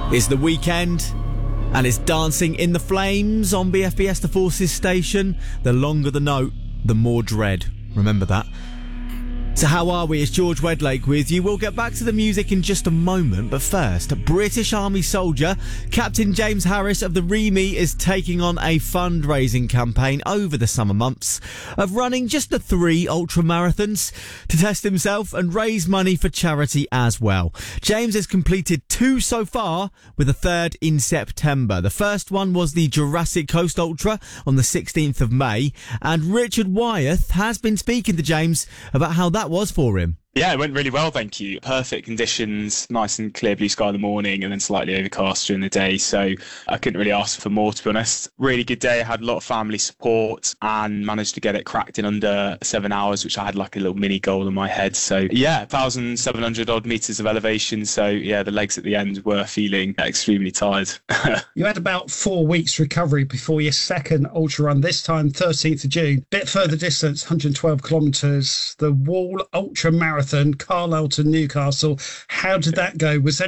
It's the weekend, and it's Dancing in the Flames on BFBS The Forces station. The longer the note, the more dread. Remember that. So how are we? It's George Wedlake with you. We'll get back to the music in just a moment, but first, British Army soldier Captain James Harris of the REME is taking on a fundraising campaign over the summer months of running just the 3 ultra marathons to test himself and raise money for charity as well. James has completed 2 so far, with a 3rd in September. The first one was the Jurassic Coast Ultra on the 16th of May, and Richard Wyeth has been speaking to James about how that was for him. Yeah, it went really well, thank you. Perfect conditions, nice and clear blue sky in the morning and then slightly overcast during the day. So I couldn't really ask for more, to be honest. Really good day. I had a lot of family support and managed to get it cracked in under 7 hours, which I had like a little mini goal in my head. So yeah, 1,700 odd metres of elevation. So yeah, the legs at the end were feeling extremely tired. You had about 4 weeks recovery before your second ultra run, this time 13th of June. Bit further distance, 112 kilometres, the Wall Ultra Marathon, Carlisle to Newcastle. How did that go? Was